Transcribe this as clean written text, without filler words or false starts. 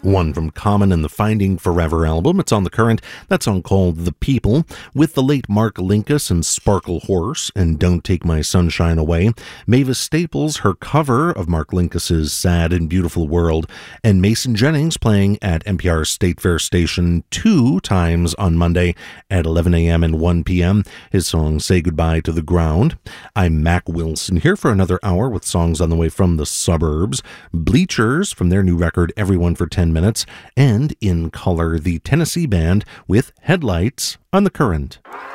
One from Common and the Finding Forever album. It's on The Current. That song called The People, with the late Mark Linkous and Sparkle Horse and Don't Take My Sunshine Away. Mavis Staples, her cover of Mark Linkous's Sad and Beautiful World, and Mason Jennings playing at NPR State Fair Station 2 times on Monday at 11 a.m. and 1 p.m. His song Say Goodbye to the Ground. I'm Mac Wilson here for another hour with songs on the way from the suburbs. Bleachers from their new record Everyone for 10 Minutes, and In Color, the Tennessee band with Headlights on The Current.